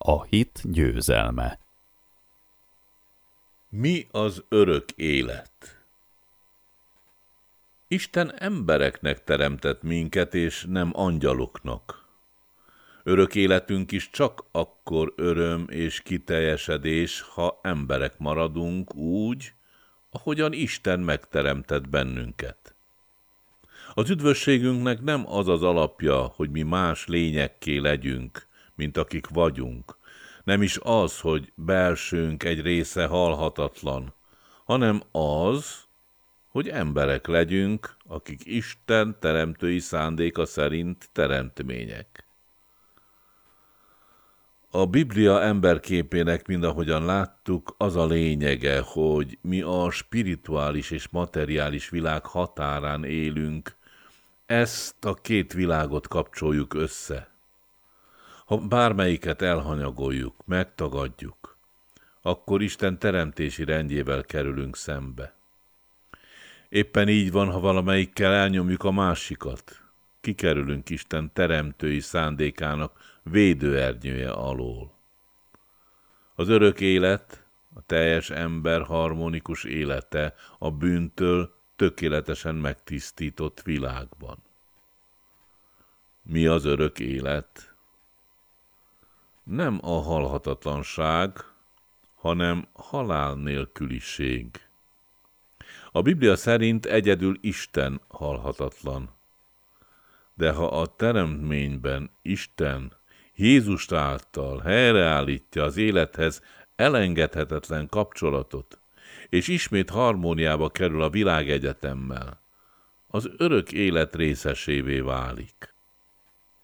A hit győzelme. Mi az örök élet? Isten embereknek teremtett minket, és nem angyaloknak. Örök életünk is csak akkor öröm és kiteljesedés, ha emberek maradunk úgy, ahogyan Isten megteremtett bennünket. Az üdvösségünknek nem az az alapja, hogy mi más lényekké legyünk, mint akik vagyunk. Nem is az, hogy belsőnk egy része halhatatlan, hanem az, hogy emberek legyünk, akik Isten teremtői szándéka szerint teremtmények. A Biblia emberképének, mindahogyan láttuk, az a lényege, hogy mi a spirituális és materiális világ határán élünk, ezt a két világot kapcsoljuk össze. Ha bármelyiket elhanyagoljuk, megtagadjuk, akkor Isten teremtési rendjével kerülünk szembe. Éppen így van, ha valamelyikkel elnyomjuk a másikat, kikerülünk Isten teremtői szándékának védőernyője alól. Az örök élet, a teljes ember harmonikus élete a bűntől tökéletesen megtisztított világban. Mi az örök élet? Nem a halhatatlanság, hanem halál nélküliség. A Biblia szerint egyedül Isten halhatatlan. De ha a teremtményben Isten Jézus által helyreállítja az élethez elengedhetetlen kapcsolatot, és ismét harmóniába kerül a világegyetemmel, az örök élet részesévé válik.